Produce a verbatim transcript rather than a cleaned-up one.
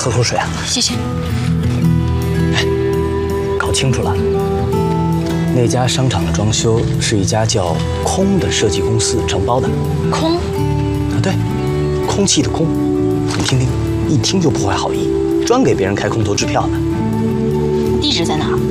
喝口水啊。 谢谢。 哎，搞清楚了，那家商场的装修是一家叫“空”的设计公司承包的。 空？ 啊，对，空气的空。你听听，一听就不怀好意，专给别人开空头支票的。 地址在哪儿？